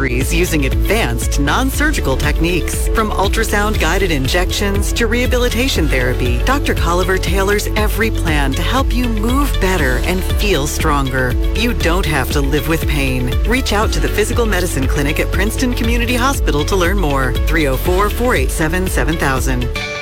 injuries using advanced non-surgical techniques. From ultrasound-guided injections to rehabilitation therapy, Dr. Colliver tailors every plan to help you move better and feel stronger. You don't have to live with pain. Reach out to the Physical Medicine Clinic at Princeton Community Hospital to learn more. 304-487-7000.